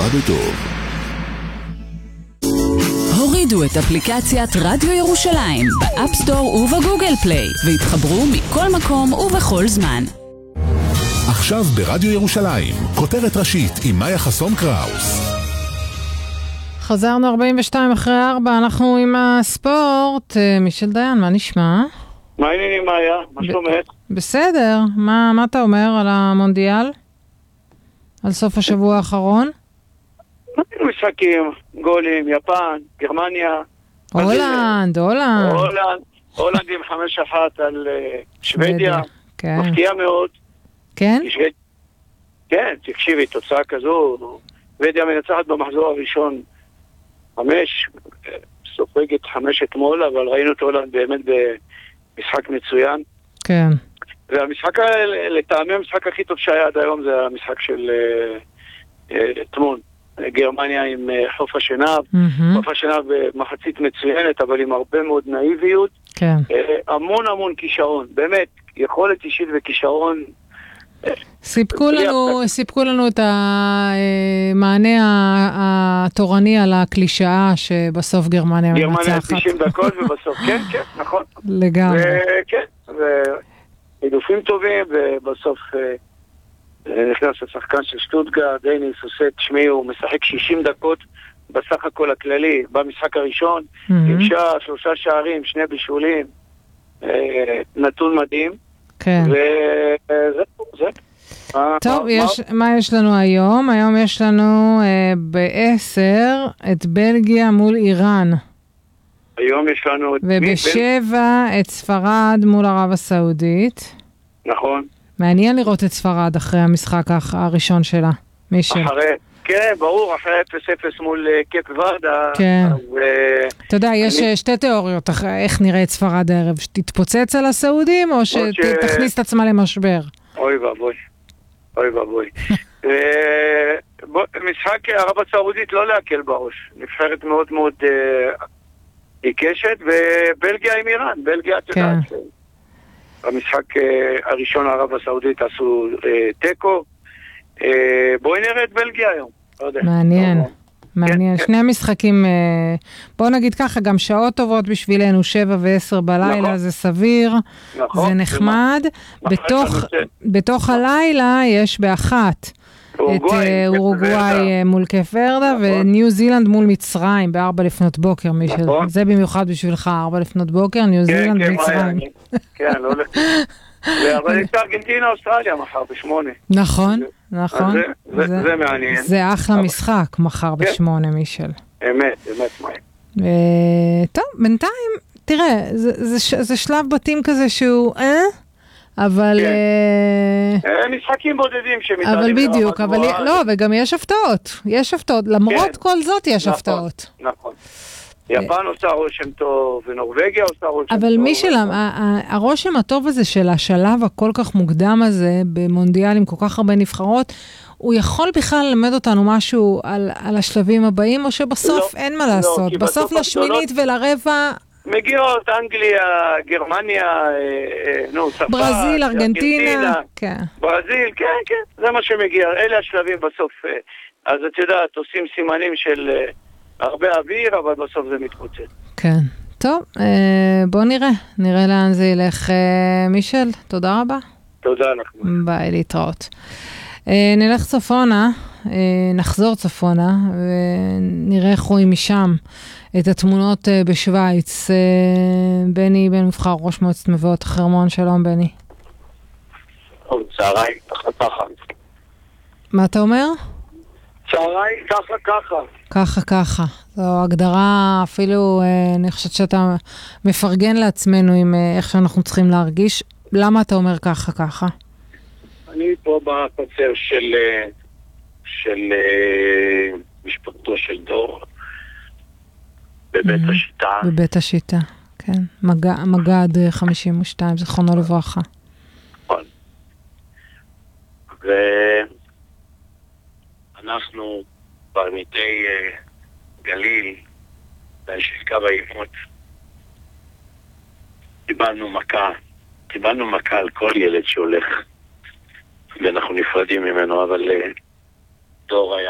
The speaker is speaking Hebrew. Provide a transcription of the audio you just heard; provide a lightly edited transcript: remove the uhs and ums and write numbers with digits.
נשמע בטוב. הורידו את אפליקציית רדיו ירושלים באפסטור ובגוגל פליי והתחברו מכל מקום ובכל זמן. עכשיו ברדיו ירושלים, כותרת ראשית עם מאיה חסון קראוס. חזרנו 42 אחרי 4, אנחנו עם הספורט. מישל דיין, מה נשמע? מה העניינים, מאיה? מה שלומך? בסדר, מה אתה אומר על המונדיאל? על סוף השבוע האחרון? משחקים, גולים, יפן, גרמניה. הולנד עם 5-1 על שוודיה. כן. מפתיע מאוד. כן? כן, תקשיבי, תוצאה כזו. שוודיה מנצחת במחזור הראשון 5, סופגת 5 אתמול, אבל ראינו את הולנד באמת במשחק מצוין. כן. והמשחק, לטעמי המשחק הכי טוב שהיה עד היום זה המשחק של אתמול. גרמניה עם חוף השנהב. חוף השנהב במחצית מצוינת, אבל עם הרבה מאוד נאיביות. כן. המון כישרון. באמת, יכולת אישית וכישרון. סיפקו לנו את המענה התורני על הקלישאה שבסוף גרמניה מנצחת. גרמניה 90 דקות ובסוף, כן, נכון. לגמרי. כן, ועידופים טובים, ובסוף נכנס השחקן של שטוטגרד, דייניס עושה את שמי, הוא משחק 60 דקות בסך הכל הכללי, במשחק הראשון, עם 3 שערים, 2 בישולים, נתון מדהים. כן. וזה. טוב, מה יש לנו היום? היום יש לנו ב-10 את בלגיה מול איראן. היום יש לנו... וב-7 את ספרד מול ערב הסעודית. נכון. מעניין לראות את ספרד אחרי המשחק הראשון שלה. מישל. כן, ברור, אחרי 0-0 מול קייפ ורדה. כן. אתה יודע, יש 2 תיאוריות, איך נראה את ספרד הערב, שתתפוצץ על הסעודים, או שתכניס את עצמה למשבר? אוי ואבוי. משחק ערב הסעודית לא להקל בראש. נבחרת מאוד מאוד עיקשת, ובלגיה עם איראן. בלגיה, את יודעת. המשחק הראשון ערב הסעודית עשו טקו. בואי נראה את בלגיה היום. מעניין. שני משחקים, בוא נגיד ככה, גם שעות טובות בשבילנו, 7 ו10 בלילה, זה סביר, זה נחמד. בתוך הלילה יש באחת את אורוגוואי מול קייפ ורדה, וניו זילנד מול מצרים, ב4 לפנות בוקר, מישל. זה במיוחד בשבילך, 4 לפנות בוקר, ניו זילנד מצרים. כן, לא לך. אבל יש ארגנטינה, אוסטרליה מחר ב8. נכון. זה מעניין. זה אחלה משחק מחר ב8, מישל. אמת. טוב, בינתיים, תראה, זה שלב בתים כזה שהוא, אבל... משחקים בודדים שמתעדים. אבל בדיוק, לא, וגם יש הפתעות. למרות כל זאת יש הפתעות. נכון. יפן עושה רושם טוב, ונורווגיה עושה רושם טוב. אבל מישל, הרושם הטוב הזה של השלב הכל כך מוקדם הזה, במונדיאל עם כל כך הרבה נבחרות, הוא יכול בכלל ללמד אותנו משהו על השלבים הבאים, או שבסוף אין מה לעשות? בסוף לשמינית ולרבע... מגיעות אנגליה, גרמניה, צרפת, ברזיל, ארגנטינה. ברזיל, כן, זה מה שמגיע. אלה השלבים בסוף. אז את יודעת, עושים סימנים של... הרבה אוויר, אבל בסוף זה מתפוצץ. כן. טוב, בוא נראה לאן זה ילך. מישל, תודה רבה. תודה לך. ביי, להתראות. נלך צפונה, נחזור צפונה, ונראה איך רואים משם את התמונות בשוויץ. בני בן מבחר, ראש מועצת מבואות החרמון, שלום בני. צהריים, ככה. מה אתה אומר? צהריים, ככה. זו הגדרה, אפילו אני חושבת שאתה מפרגן לעצמנו עם איך שאנחנו צריכים להרגיש. למה אתה אומר ככה? אני פה בקוצר של משפחתו של דור, בבית השיטה. כן. מגד 52, זכרונו לברכה. נכון. אנחנו ברמיתי גליל, של קו העימות, קיבלנו מכה על כל ילד שהולך, ואנחנו נפרדים ממנו, אבל דור היה